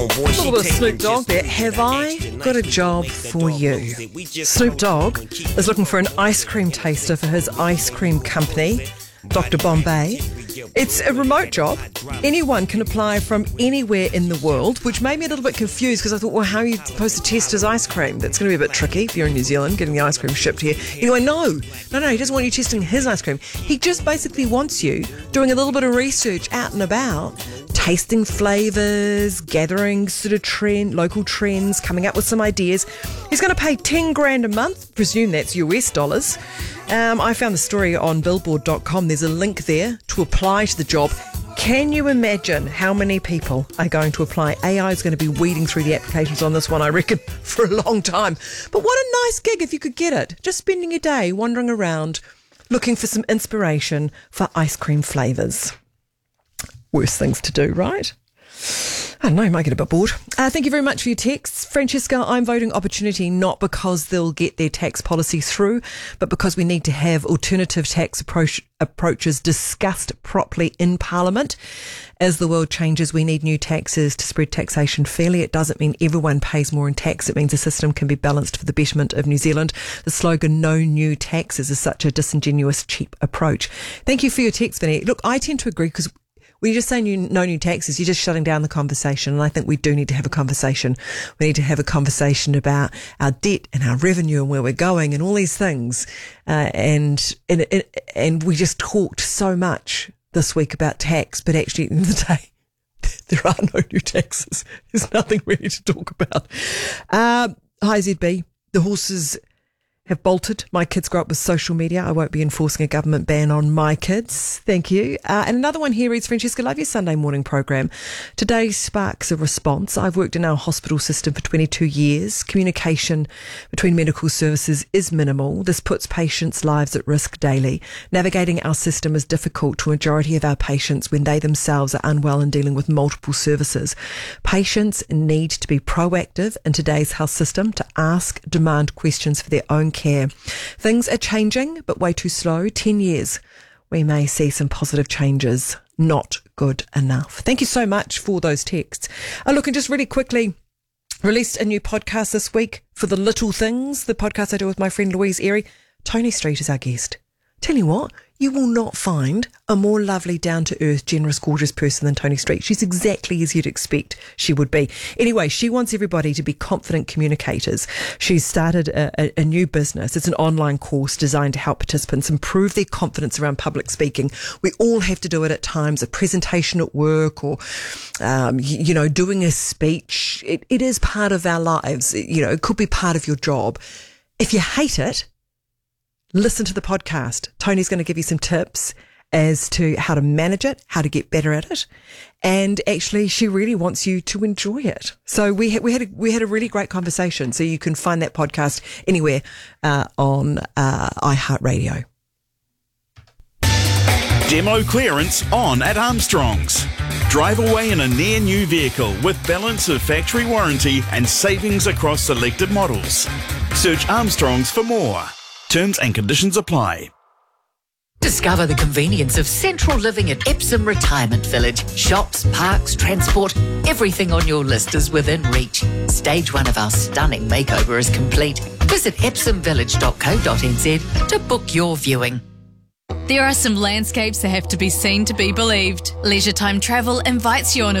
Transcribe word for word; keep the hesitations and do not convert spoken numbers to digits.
A little bit of Snoop Dogg there. Have I got a job for you? Snoop Dogg is looking for an ice cream taster for his ice cream company, Doctor Bombay. It's a remote job. Anyone can apply from anywhere in the world, which made me a little bit confused because I thought, well, how are you supposed to test his ice cream? That's going to be a bit tricky if you're in New Zealand, getting the ice cream shipped here. Anyway, no, no, no, he doesn't want you testing his ice cream. He just basically wants you doing a little bit of research out and about, tasting flavours, gathering sort of trend, local trends, coming up with some ideas. He's going to pay ten grand a month. Presume that's U S dollars. Um, I found the story on billboard dot com. There's a link there to apply to the job. Can you imagine how many people are going to apply? A I is going to be weeding through the applications on this one, I reckon, for a long time. But what a nice gig if you could get it. Just spending your day wandering around looking for some inspiration for ice cream flavours. Worse things to do, right? I don't know, you might get a bit bored. Uh, thank you very much for your texts. Francesca, I'm voting Opportunity not because they'll get their tax policy through, but because we need to have alternative tax approach, approaches discussed properly in Parliament. As the world changes, we need new taxes to spread taxation fairly. It doesn't mean everyone pays more in tax. It means the system can be balanced for the betterment of New Zealand. The slogan, no new taxes, is such a disingenuous, cheap approach. Thank you for your text, Vinny. Look, I tend to agree because when you just say new, no new taxes, you're just shutting down the conversation. And I think we do need to have a conversation. We need to have a conversation about our debt and our revenue and where we're going and all these things. Uh, and, and, and, and we just talked so much this week about tax, but actually at the end of the day, there are no new taxes. There's nothing really to talk about. Uh, hi, Z B. The horses have bolted. My kids grow up with social media. I won't be enforcing a government ban on my kids. Thank you. Uh, and another one here reads, Francesca, love your Sunday morning program. Today sparks a response. I've worked in our hospital system for twenty-two years. Communication between medical services is minimal. This puts patients' lives at risk daily. Navigating our system is difficult to a majority of our patients when they themselves are unwell and dealing with multiple services. Patients need to be proactive in today's health system to ask, demand questions for their own care. Things are changing, but way too slow. Ten years, we may see some positive changes. Not good enough. Thank you so much for those texts. Oh, look, and just really quickly, released a new podcast this week for The Little Things, the podcast I do with my friend Louise Airy. Tony Street is our guest. Tell you what, you will not find a more lovely, down-to-earth, generous, gorgeous person than Tony Street. She's exactly as you'd expect she would be. Anyway, she wants everybody to be confident communicators. She's started a, a, a new business. It's an online course designed to help participants improve their confidence around public speaking. We all have to do it at times, a presentation at work or, um, you, you know, doing a speech. It, it is part of our lives. You know, it could be part of your job. If you hate it, listen to the podcast. Tony's going to give you some tips as to how to manage it, how to get better at it. And actually, she really wants you to enjoy it. So we had, we had, a, we had a really great conversation. So you can find that podcast anywhere uh, on uh, iHeartRadio. Demo clearance on at Armstrong's. Drive away in a near new vehicle with balance of factory warranty and savings across selected models. Search Armstrong's for more. Terms and conditions apply. Discover the convenience of central living at Epsom Retirement Village. Shops, parks, transport, everything on your list is within reach. Stage one of our stunning makeover is complete. Visit epsom village dot co dot n z to book your viewing. There are some landscapes that have to be seen to be believed. Leisure Time Travel invites you on a